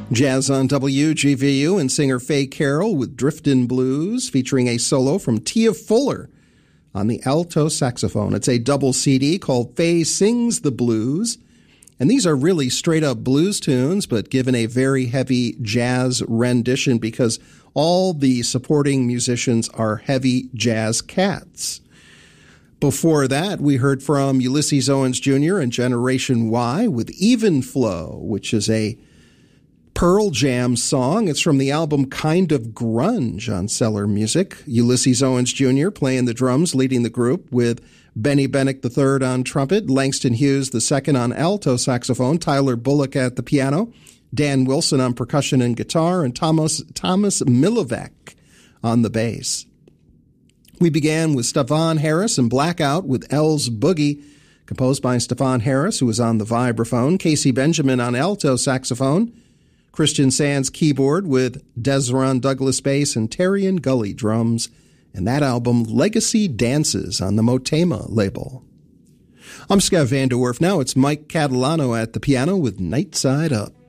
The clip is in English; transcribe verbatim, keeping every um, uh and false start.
Jazz on W G V U and singer Faye Carroll with Driftin' Blues, featuring a solo from Tia Fuller on the alto saxophone. It's a double C D called Faye Sings the Blues. And these are really straight-up blues tunes, but given a very heavy jazz rendition because all the supporting musicians are heavy jazz cats. Before that, we heard from Ulysses Owens Junior and Generation Y with Even Flow, which is a Pearl Jam song. It's from the album Kind of Grunge on Cellar Music. Ulysses Owens Junior playing the drums, leading the group with Benny Bennett the third on trumpet, Langston Hughes the second on alto saxophone, Tyler Bullock at the piano, Dan Wilson on percussion and guitar, and Thomas Thomas Milovek on the bass. We began with Stefan Harris and Blackout with L's Boogie, composed by Stefan Harris, who was on the vibraphone, Casey Benjamin on alto saxophone, Christian Sands keyboard with Desron Douglas bass, and Terrian Gully drums, and that album Legacy Dances on the Motema label. I'm Scott Van Der Werf. Now it's Mike Catalano at the piano with Night Side Up.